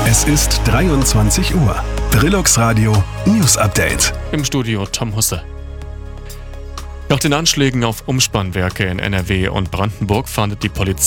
Es ist 23 Uhr. Brillux Radio News Update. Im Studio Tom Husse. Nach den Anschlägen auf Umspannwerke in NRW und Brandenburg fahndet die Polizei